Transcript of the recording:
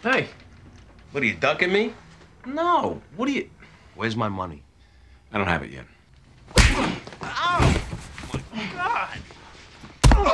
Hey. What, are you ducking me? No. What are you... Where's my money? I don't have it yet.